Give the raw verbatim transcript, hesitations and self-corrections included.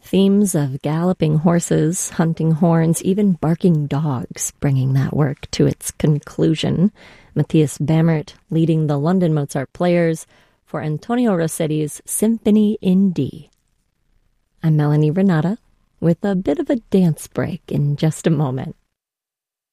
Themes of galloping horses, hunting horns, even barking dogs, bringing that work to its conclusion. Matthias Bammert leading the London Mozart Players for Antonio Rossetti's Symphony in D. I'm Melanie Renata with a bit of a dance break in just a moment.